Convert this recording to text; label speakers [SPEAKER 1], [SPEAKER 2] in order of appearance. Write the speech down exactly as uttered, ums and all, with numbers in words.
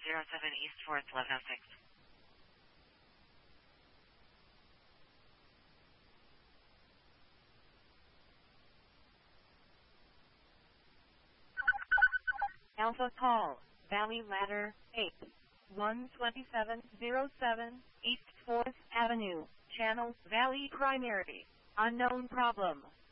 [SPEAKER 1] zero seven East fourth, eleven oh six.
[SPEAKER 2] Alpha call, Valley Ladder, eight one two seven zero seven, East fourth Avenue, Channel, Valley Primary, unknown problem.